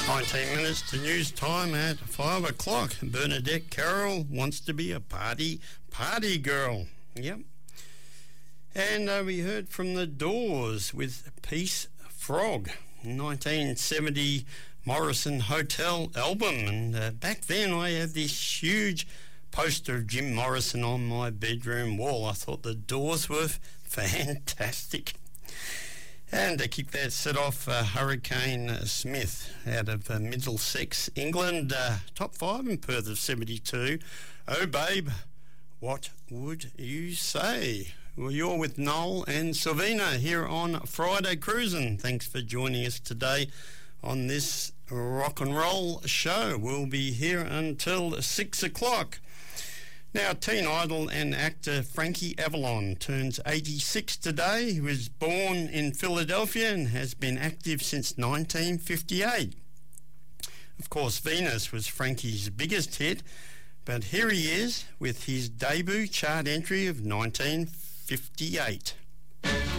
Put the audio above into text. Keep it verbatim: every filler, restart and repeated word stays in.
nineteen minutes to news time at five o'clock. Bernadette Carroll wants to be a party, party girl. Yep. And uh, we heard from The Doors with Peace Frog, nineteen seventy Morrison Hotel album. And uh, back then I had this huge poster of Jim Morrison on my bedroom wall. I thought The Doors were fantastic. And to kick that set off, uh, Hurricane Smith out of uh, Middlesex, England, uh, top five in Perth of seventy-two. Oh, babe, what would you say? Well, you're with Noel and Silvina here on Friday Cruisin'. Thanks for joining us today on this rock and roll show. We'll be here until six o'clock. Now, teen idol and actor Frankie Avalon turns eighty-six today. He was born in Philadelphia and has been active since nineteen fifty-eight. Of course, Venus was Frankie's biggest hit, but here he is with his debut chart entry of nineteen fifty-eight.